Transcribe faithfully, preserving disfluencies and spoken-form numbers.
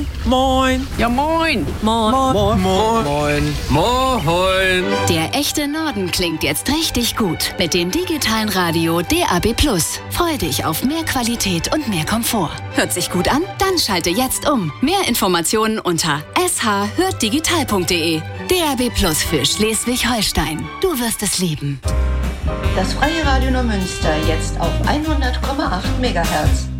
Moin. Ja, moin. Moin. Moin. Moin. Moin. Moin. Der echte Norden klingt jetzt richtig gut mit dem digitalen Radio D A B plus. Freu dich auf mehr Qualität und mehr Komfort. Hört sich gut an? Dann schalte jetzt um. Mehr Informationen unter s h hört digital punkt d e. D A B plus für Schleswig-Holstein. Du wirst es lieben. Das Freie Radio Neumünster jetzt auf hundert Komma acht Megahertz.